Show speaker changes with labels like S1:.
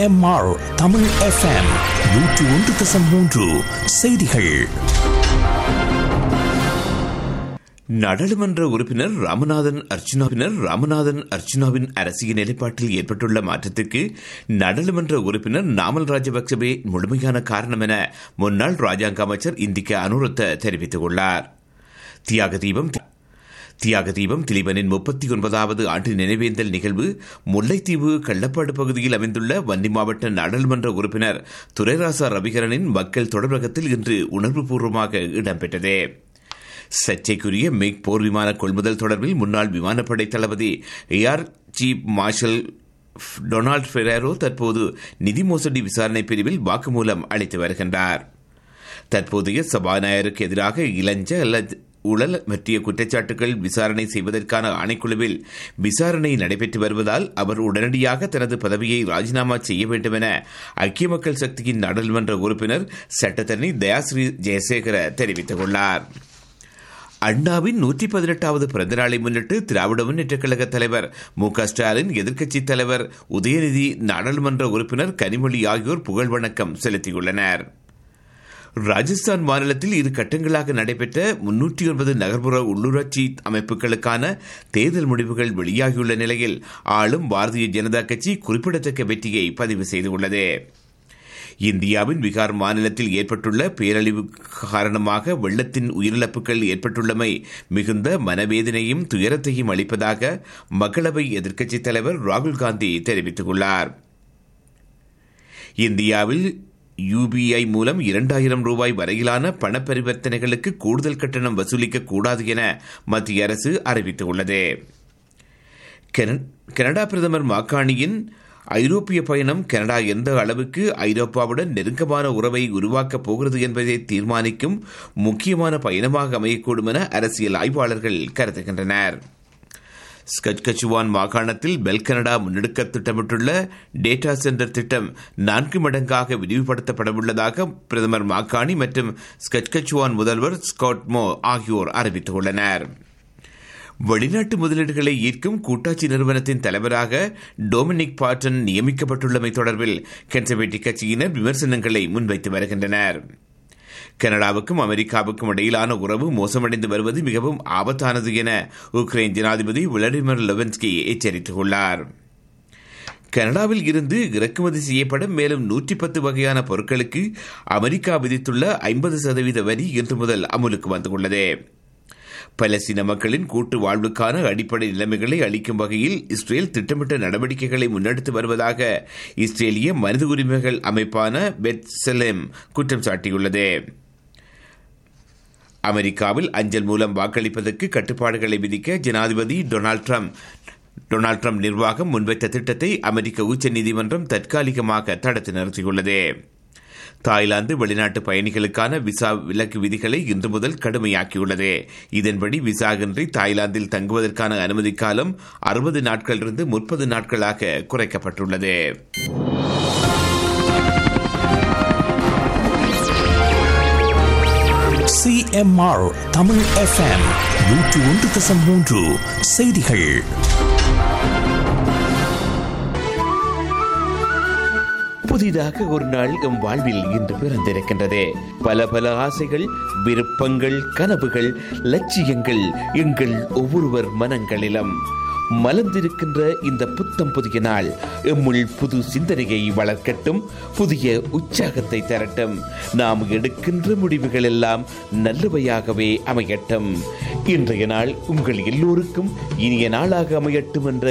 S1: CMR Tamil FM 101.3 செய்திகள். நாடாளுமன்ற உறுப்பினர் ராமநாதன் அர்ச்சுனாவின் அரசியல் நிலைப்பாட்டில் ஏற்பட்டுள்ள மாற்றத்திற்கு நாடாளுமன்ற உறுப்பினர் நாமல் ராஜபக்சவே முழுமையான காரணம் என முன்னாள் ராஜாங்க அமைச்சர் இந்திக்க அனுரத்த தெரிவித்துள்ளார். தியாகதீபம் திலீபனின் 39வது ஆண்டு நினைவேந்தல் நிகழ்வு முல்லைத்தீவு கள்ளப்பாடு பகுதியில் அமைந்துள்ள வன்னி மாவட்ட நாடாளுமன்ற உறுப்பினர் துரைராசா ரவிகரனின் மக்கள் தொடர்பகத்தில் இன்று உணர்வுபூர்வமாக இடம்பெற்றது. சர்ச்சைக்குரிய மிக் போர் விமான கொள்முதல் தொடர்பில் முன்னாள் விமானப்படை தளபதி AR chief marshal Donald Ferrero தற்போது நிதி மோசடி விசாரணை பிரிவில் வாக்குமூலம் அளித்து வருகின்றார். தற்போதைய சபாநாயகருக்கு எதிராக இளஞ்ச அல்லது ஊழல் பற்றிய குற்றச்சாட்டுகள் விசாரணை செய்வதற்கான ஆணைக்குழுவில் விசாரணை நடைபெற்று வருவதால் அவர் உடனடியாக தனது பதவியை ராஜினாமா செய்ய வேண்டும் என ஐக்கிய மக்கள் சக்தியின் நாடாளுமன்ற உறுப்பினர் சட்டத்தரணி தயாஸ்ரீ ஜெயசேகர தெரிவித்துள்ளார். அண்ணாவின் 118வது பிறந்த நாளை முன்னிட்டு திராவிட முன்னேற்றக் கழக தலைவர் மு.க. ஸ்டாலின், எதிர்க்கட்சித் தலைவர் உதயநிதி, நாடாளுமன்ற உறுப்பினர் கனிமொழி ஆகியோர் புகழ் வணக்கம் செலுத்தியுள்ளனர். ராஜஸ்தான் மாநிலத்தில் 2 கட்டங்களாக நடைபெற்ற 309 நகர்ப்புற உள்ளூராட்சி அமைப்புகளுக்கான தேர்தல் முடிவுகள் வெளியாகியுள்ள நிலையில் ஆளும் பாரதிய ஜனதா கட்சி குறிப்பிடத்தக்க வெற்றியை பதிவு செய்துள்ளது. இந்தியாவின் பீகார் மாநிலத்தில் ஏற்பட்டுள்ள பேரழிவு காரணமாக வெள்ளத்தின் உயிரிழப்புகள் ஏற்பட்டுள்ளமை மிகுந்த மனவேதனையும் துயரத்தையும் அளிப்பதாக மக்களவை எதிர்க்கட்சித் தலைவர் ராகுல் காந்தி தெரிவித்துள்ளார். இந்தியாவில் UPI மூலம் 2000 ரூபாய் வரையிலான பண பரிவர்த்தனைகளுக்கு கூடுதல் கட்டணம் வசூலிக்க கூடாது என மத்திய அரசு அறிவித்துள்ளது. கனடா பிரதமர் மாக்காணியின் ஐரோப்பிய பயணம் கனடா எந்த அளவுக்கு ஐரோப்பாவுடன் நெருக்கமான உறவை உருவாக்கப் போகிறது என்பதை தீர்மானிக்கும் முக்கியமான பயணமாக அமையக்கூடும் என அரசியல் ஆய்வாளர்கள் கருதுகின்றனர். ஸ்கட்கச்சுவான் மாகாணத்தில் பெல் கனடா முன்னெடுக்க திட்டமிட்டுள்ள டேட்டா சென்டர் திட்டம் 4 மடங்காக விரிவுபடுத்தப்படவுள்ளதாக பிரதமர் மாக்காணி மற்றும் ஸ்கட்கச்சுவான் முதல்வர் ஸ்காட் மோ ஆகியோர் அறிவித்துள்ளனர். வெளிநாட்டு முதலீடுகளை ஈர்க்கும் கூட்டாட்சி நிறுவனத்தின் தலைவராக டொமினிக் பார்டன் நியமிக்கப்பட்டுள்ளமை தொடர்பில் கன்சர்வேட்டிவ் கட்சியினர் விமர்சனங்களை முன்வைத்து வருகின்றனர். கனடாவுக்கும் அமெரிக்காவுக்கும் இடையிலான உறவு மோசமடைந்து வருவது மிகவும் ஆபத்தானது என உக்ரைன் ஜனாதிபதி விளாடிமிர் லெவன்ஸ்கி எச்சரித்துள்ளார். கனடாவில் இருந்து இறக்குமதி செய்யப்படும் மேலும் 110 வகையான பொருட்களுக்கு அமெரிக்கா விதித்துள்ள 50% வரி இன்று முதல் அமுலுக்கு வந்துள்ளது. பலஸ்தீன மக்களின் கூட்டு வாழ்வுக்கான அடிப்படை நிலைமைகளை அளிக்கும் வகையில் இஸ்ரேல் திட்டமிட்ட நடவடிக்கைகளை முன்னெடுத்து வருவதாக இஸ்ரேலிய மனித உரிமைகள் அமைப்பான பெட்சலேம் குற்றம் சாட்டியுள்ளது. அமெரிக்காவில் அஞ்சல் மூலம் வாக்களிப்பதற்கு கட்டுப்பாடுகளை விதிக்க ஜனாதிபதி டொனால்ட் ட்ரம்ப் நிர்வாகம் முன்வைத்த திட்டத்தை அமெரிக்க உச்சநீதிமன்றம் தற்காலிகமாக தடுத்து நிறுத்தியுள்ளது. தாய்லாந்து வெளிநாட்டு பயணிகளுக்கான விசா விலக்கு விதிகளை இன்று முதல் கடுமையாக்கியுள்ளது. இதன்படி விசா இன்றி தாய்லாந்தில் தங்குவதற்கான அனுமதி காலம் 60 நாட்களிலிருந்து 30 நாட்களாக குறைக்கப்பட்டுள்ளது. CMR தமிழ் FM 101.3 செய்திகள்.
S2: புதிதாக ஒரு நாள் எம் வாழ்வில் இன்று பிறந்திருக்கின்றது. பல பல ஆசைகள், விருப்பங்கள், கனவுகள், லட்சியங்கள் எங்கள் ஒவ்வொருவர் மனங்களிலும் மலர்ந்திருக்கின்ற இந்த புத்தம் புதிய நாள் எம்முள் புது சிந்தனையை வளர்க்கட்டும், புதிய உற்சாகத்தை தரட்டும். நாம் எடுக்கின்ற முடிவுகள் எல்லாம் நல்லவையாகவே அமையட்டும். இன்றைய நாள் உங்கள் எல்லோருக்கும் இனிய நாளாக அமையட்டும் என்ற